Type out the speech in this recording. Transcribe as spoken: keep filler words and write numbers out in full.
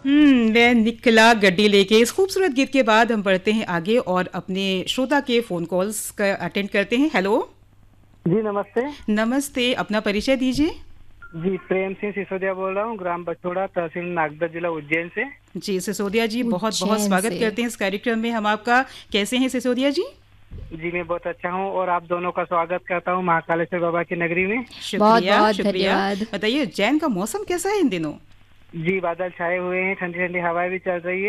हम्म मैं निकला गड्डी लेके इस खूबसूरत गीत के बाद हम बढ़ते हैं आगे और अपने श्रोता के फोन कॉल्स का अटेंड करते हैं। हेलो। जी नमस्ते। नमस्ते, अपना परिचय दीजिए। जी प्रेम सिंह सिसोदिया बोल रहा हूँ, ग्राम बछोड़ा, तहसील नागदा, जिला उज्जैन से। जी सिसोदिया जी, बहुत बहुत उज्जैन स्वागत से। करते हैं इस कार्यक्रम में हम आपका। कैसे हैं सिसोदिया जी? जी मैं बहुत अच्छा हूँ और आप दोनों का स्वागत करता हूँ महाकालेश्वर बाबा की नगरी में। बहुत शुक्रिया बहुत शुक्रिया। धन्यवाद। बताइए, उज्जैन का मौसम कैसा है इन दिनों? जी बादल छाए हुए हैं, ठंडी ठंडी हवाएं भी चल रही है।